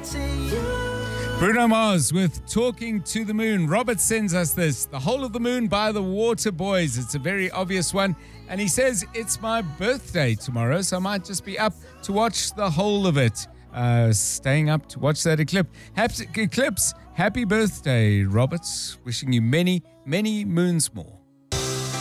Bruno Mars with Talking to the Moon. Robert sends us this, The Whole of the Moon by the Waterboys. It's a very obvious one. And he says, it's my birthday tomorrow, so I might just be up to watch the whole of it. Staying up to watch that eclipse. Happy birthday, Robert. Wishing you many, many moons more.